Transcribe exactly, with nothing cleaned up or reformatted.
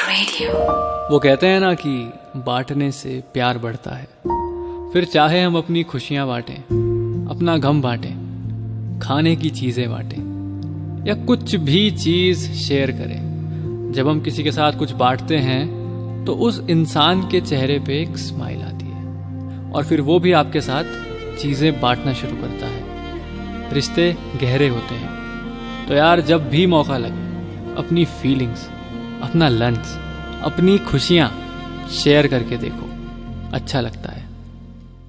Radio। वो कहते हैं ना कि बांटने से प्यार बढ़ता है। फिर चाहे हम अपनी खुशियां बांटें, अपना गम बांटें, खाने की चीजें बांटें या कुछ भी चीज शेयर करें, जब हम किसी के साथ कुछ बांटते हैं तो उस इंसान के चेहरे पे एक स्माइल आती है और फिर वो भी आपके साथ चीजें बांटना शुरू करता है। रिश्ते गहरे होते हैं। तो यार, जब भी मौका लगे अपनी फीलिंग्स, अपना लंच, अपनी खुशियां शेयर करके देखो, अच्छा लगता है।